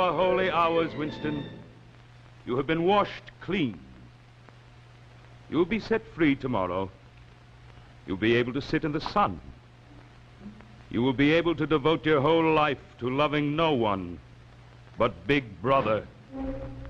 the holy hours, Winston. You have been washed clean. You'll be set free tomorrow. You'll be able to sit in the sun. You will be able to devote your whole life to loving no one but Big Brother.